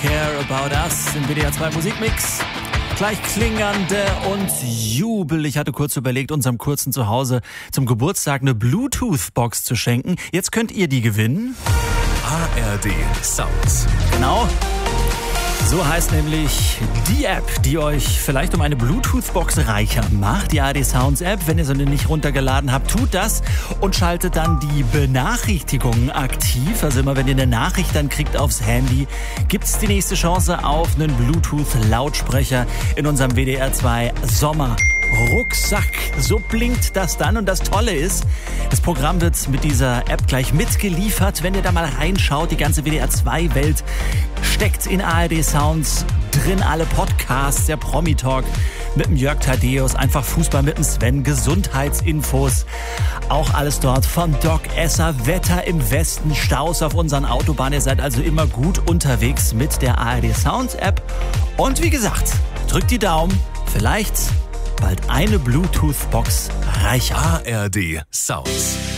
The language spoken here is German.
Care About Us im WDR 2 Musikmix. Gleich klingernde und Jubel. Ich hatte kurz überlegt, unserem Kurzen Zuhause zum Geburtstag eine Bluetooth-Box zu schenken. Jetzt könnt ihr die gewinnen. ARD Sounds. Genau. So heißt nämlich die App, die euch vielleicht um eine Bluetooth-Box reicher macht. Die ARD Sounds App. Wenn ihr so eine nicht runtergeladen habt, tut das und schaltet dann die Benachrichtigungen aktiv. Also immer wenn ihr eine Nachricht dann kriegt aufs Handy, gibt's die nächste Chance auf einen Bluetooth-Lautsprecher in unserem WDR 2 Sommer-Rucksack. So blinkt das dann und das Tolle ist, das Programm wird mit dieser App gleich mitgeliefert. Wenn ihr da mal reinschaut, die ganze WDR 2 Welt steckt in ARD Sounds drin, alle Podcasts, der Promi-Talk mit dem Jörg Thaddeus, einfach Fußball mit dem Sven, Gesundheitsinfos, auch alles dort von Doc Esser, Wetter im Westen, Staus auf unseren Autobahnen. Ihr seid also immer gut unterwegs mit der ARD Sounds App. Und wie gesagt, drückt die Daumen, vielleicht bald eine Bluetooth-Box reicher. ARD Sounds.